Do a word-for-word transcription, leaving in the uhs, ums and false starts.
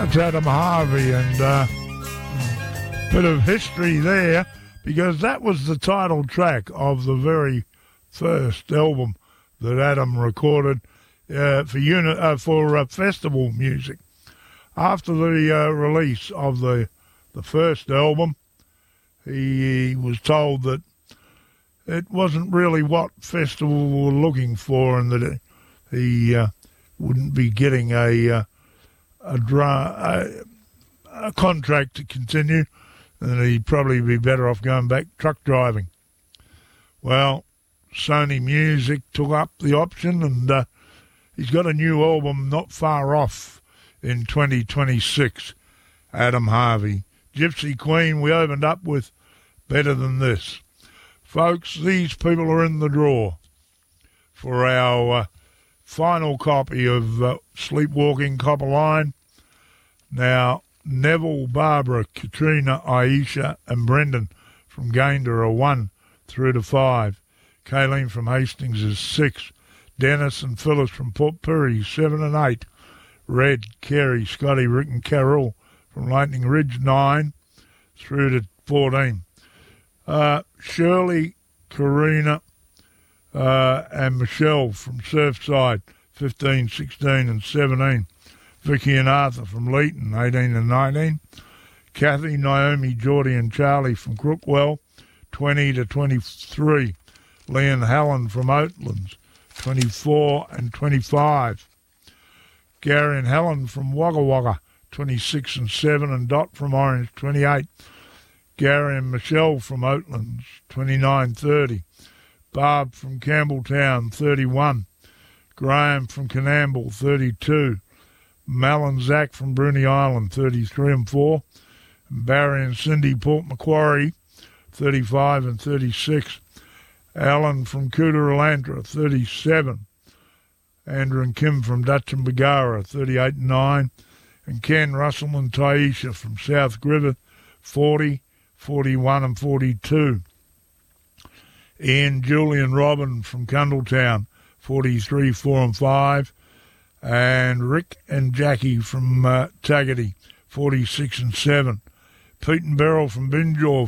That's Adam Harvey, and uh, bit of history there, because that was the title track of the very first album that Adam recorded uh, for uni- uh, for uh, festival music. After the uh, release of the the first album, he, he was told that it wasn't really what festival were looking for, and that he uh, wouldn't be getting a uh, a, dra- a a contract to continue, and he'd probably be better off going back truck driving. Well, Sony Music took up the option, and uh, he's got a new album not far off in twenty twenty-six, Adam Harvey. Gypsy Queen, we opened up with Better Than This. Folks, these people are in the draw for our uh, final copy of uh, Sleepwalking Copper Line. Now, Neville, Barbara, Katrina, Aisha and Brendan from Gayndah are one through to five. Kayleen from Hastings is six. Dennis and Phyllis from Port Pirie, seven and eight. Red, Kerry, Scotty, Rick and Carol from Lightning Ridge, nine through to fourteen. Uh, Shirley, Karina uh, and Michelle from Surfside, fifteen, sixteen and seventeen. Vicky and Arthur from Leeton, eighteen and nineteen. Kathy, Naomi, Geordie and Charlie from Crookwell, twenty to twenty-three. Lee and Helen from Oatlands, twenty-four and twenty-five. Gary and Helen from Wagga Wagga, twenty-six and seven, and Dot from Orange, twenty-eight. Gary and Michelle from Oatlands, twenty-nine thirty. Barb from Campbelltown, thirty-one. Graham from Canamble, thirty-two. Mal and Zach from Bruny Island, thirty-three and four. And Barry and Cindy, Port Macquarie, thirty-five and thirty-six. Alan from Cooterolandra, thirty-seven. Andrew and Kim from Dutch and Bagara, thirty-eight and nine. And Ken, Russell and Taisha from South Griffith, forty, forty-one and forty-two. Ian, Julie and Robin from Cundletown, forty-three, four and five. And Rick and Jackie from uh, Taggart, forty-six and seven. Pete and Beryl from Binjaw,